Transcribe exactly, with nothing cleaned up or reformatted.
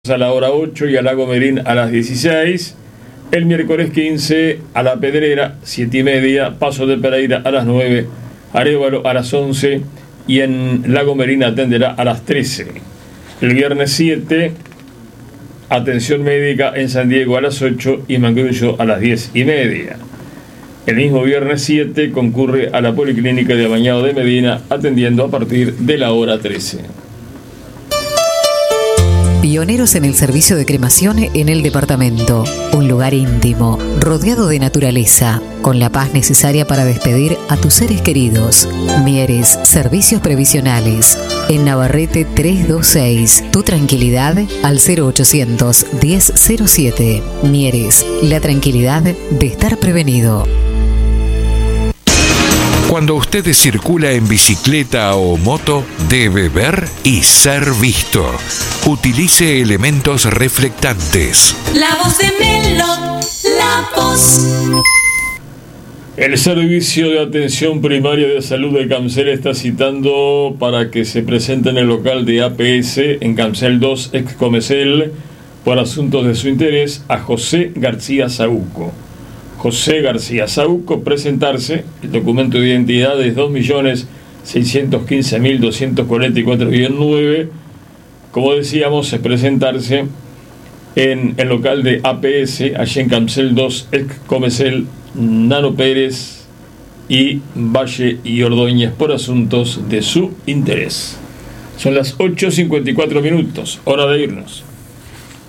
a la hora ocho y a Lago Merín a las dieciséis. El miércoles quince a La Pedrera, siete y media. Paso de Pereira a las nueve. Arévalo a las once. Y en Lago Merín atenderá a las trece. El viernes siete, atención médica en San Diego a las ocho y Mangrullo a las diez y media. El mismo viernes siete concurre a la Policlínica de Bañado de Medina, atendiendo a partir de la hora trece. Pioneros en el servicio de cremación en el departamento. Un lugar íntimo, rodeado de naturaleza, con la paz necesaria para despedir a tus seres queridos. Mieres, servicios previsionales. En Navarrete trescientos veintiséis. Tu tranquilidad al cero ochocientos diez cero siete. Mieres, la tranquilidad de estar prevenido. Cuando usted circula en bicicleta o moto, debe ver y ser visto. Utilice elementos reflectantes. La voz de Melo, la voz. El Servicio de Atención Primaria de Salud de Camcel está citando para que se presente en el local de A P S en Camcel dos, ex Comecel, por asuntos de su interés, a José García Saúco. José García Saúco, presentarse. El documento de identidad es dos millones seiscientos quince mil doscientos cuarenta y cuatro nueve. Como decíamos, es presentarse en el local de A P S, allí en Camcel dos, ex Comecel, Nano Pérez y Valle y Ordóñez, por asuntos de su interés. Son las ocho cincuenta y cuatro minutos, hora de irnos.